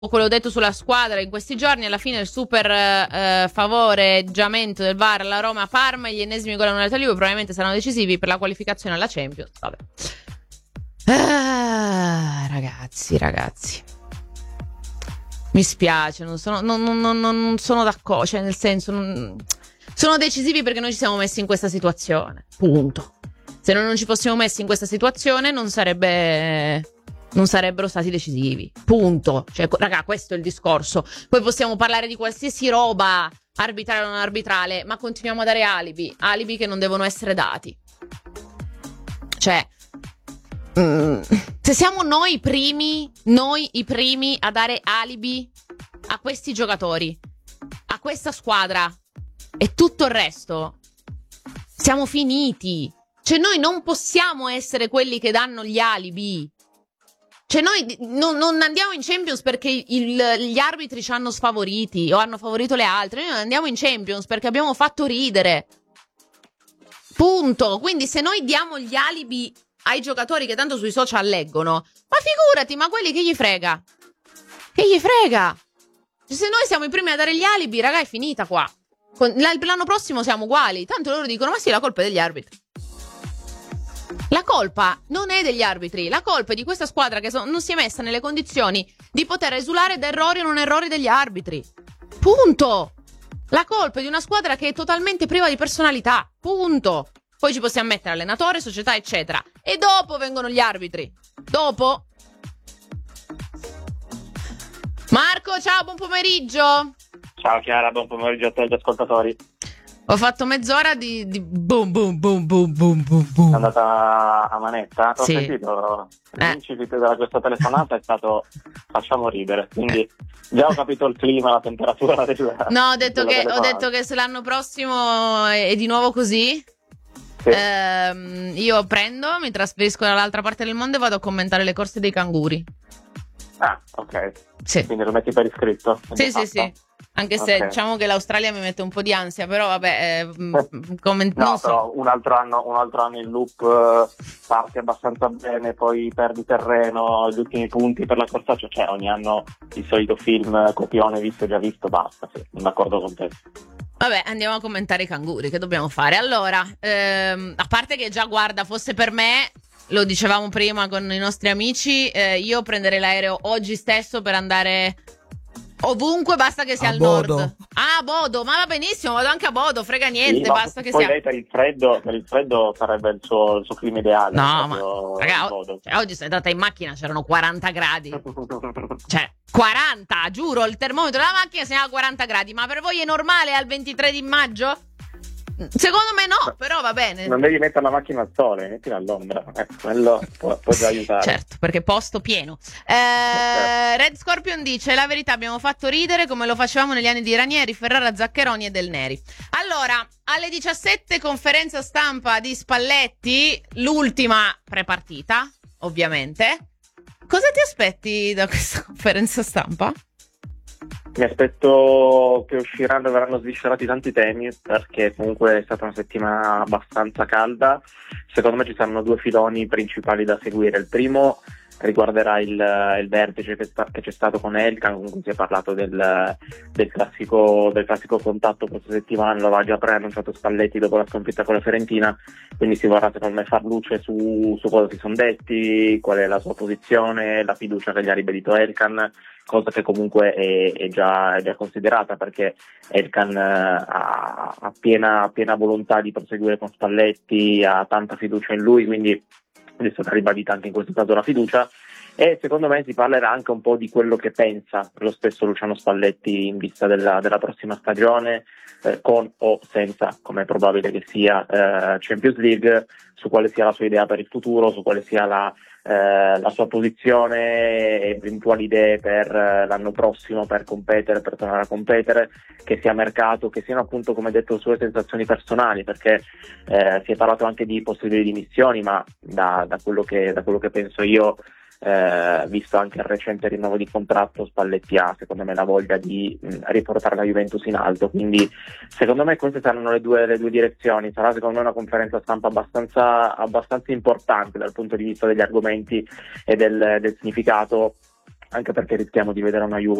quello detto sulla squadra in questi giorni, alla fine il super favoreggiamento del VAR alla Roma-Parma e gli ennesimi gol annullati all'Juve probabilmente saranno decisivi per la qualificazione alla Champions. Vabbè. Ragazzi. Mi spiace, non sono d'accordo, cioè nel senso sono decisivi perché noi ci siamo messi in questa situazione. Punto. Se noi non ci fossimo messi in questa situazione non sarebbero stati decisivi. Punto. Cioè, raga, questo è il discorso. Poi possiamo parlare di qualsiasi roba, arbitrale o non arbitrale, ma continuiamo a dare alibi che non devono essere dati. Cioè, se siamo noi i primi a dare alibi a questi giocatori, a questa squadra e tutto il resto, siamo finiti. Cioè, noi non possiamo essere quelli che danno gli alibi. Cioè, noi non andiamo in Champions perché gli arbitri ci hanno sfavoriti o hanno favorito le altre. Noi non andiamo in Champions perché abbiamo fatto ridere. Punto. Quindi se noi diamo gli alibi ai giocatori che tanto sui social leggono, ma figurati, ma quelli che gli frega? Che gli frega? Cioè, se noi siamo i primi a dare gli alibi, raga, è finita qua. L'anno prossimo siamo uguali. Tanto loro dicono, ma sì, la colpa è degli arbitri. La colpa non è degli arbitri, la colpa è di questa squadra che non si è messa nelle condizioni di poter esulare da errori o non errori degli arbitri. Punto. La colpa è di una squadra che è totalmente priva di personalità. Punto. Poi ci possiamo mettere allenatore, società, eccetera. E dopo vengono gli arbitri. Dopo. Marco, ciao, buon pomeriggio. Ciao Chiara, buon pomeriggio a te e agli ascoltatori. Ho fatto mezz'ora di boom boom boom boom boom boom boom. È andata a manetta? Ho sì. sentito l'incipit della questa telefonata è stato facciamo ridere, quindi già ho capito il clima, la temperatura No, ho detto che se l'anno prossimo è di nuovo così, sì. Io mi trasferisco dall'altra parte del mondo e vado a commentare le corse dei canguri. Ah, ok. Sì. Quindi lo metti per iscritto? Sì. Anche se diciamo che l'Australia mi mette un po' di ansia, però vabbè, no, non so. però un altro anno in loop, parti abbastanza bene, poi perdi terreno, gli ultimi punti per la corsaccia, cioè ogni anno il solito film copione visto e già visto, basta, sì, sono d'accordo con te. Vabbè, andiamo a commentare i canguri, che dobbiamo fare? Allora, a parte che già, guarda, fosse per me, lo dicevamo prima con i nostri amici, io prenderei l'aereo oggi stesso per andare ovunque, basta che sia al Bodo. nord. Ah, Bodo, ma va benissimo, vado anche a Bodo, frega niente, sì, basta che poi sia. Lei per il freddo sarebbe il suo clima ideale. No, ma raga, oggi sei andata in macchina, c'erano 40 gradi. Cioè, 40, giuro, il termometro della macchina segnava 40 gradi, ma per voi è normale al 23 di maggio? Secondo me no, però va bene. Non devi mettere la macchina al sole, mettila all'ombra. Quello può già aiutare. Certo, perché posto pieno. Red Scorpion dice: la verità, abbiamo fatto ridere come lo facevamo negli anni di Ranieri, Ferrara, Zaccheroni e Del Neri. Allora, alle 17 conferenza stampa di Spalletti, l'ultima prepartita, ovviamente. Cosa ti aspetti da questa conferenza stampa? Mi aspetto che verranno sviscerati tanti temi, perché comunque è stata una settimana abbastanza calda. Secondo me ci saranno due filoni principali da seguire. Il primo riguarderà il vertice che c'è stato con Elkann, con cui si è parlato del classico contatto questa settimana, lo aveva già preannunciato Spalletti dopo la sconfitta con la Fiorentina, quindi si vorrà secondo me far luce su cosa si sono detti, qual è la sua posizione, la fiducia che gli ha ribadito Elkann, cosa che comunque è già considerata, perché Elkann ha piena volontà di proseguire con Spalletti, ha tanta fiducia in lui, quindi è stata ribadita anche in questo caso la fiducia. E secondo me si parlerà anche un po' di quello che pensa lo stesso Luciano Spalletti in vista della prossima stagione, con o senza, come è probabile che sia, Champions League, su quale sia la sua idea per il futuro, su quale sia la sua posizione, eventuali idee per l'anno prossimo, per tornare a competere, che sia mercato, che siano appunto, come detto, sue sensazioni personali, perché si è parlato anche di possibili dimissioni, ma da quello che penso io, visto anche il recente rinnovo di contratto, Spalletti ha secondo me la voglia di riportare la Juventus in alto, quindi secondo me queste saranno le due direzioni. Sarà secondo me una conferenza stampa abbastanza importante dal punto di vista degli argomenti e del significato, anche perché rischiamo di vedere una Juve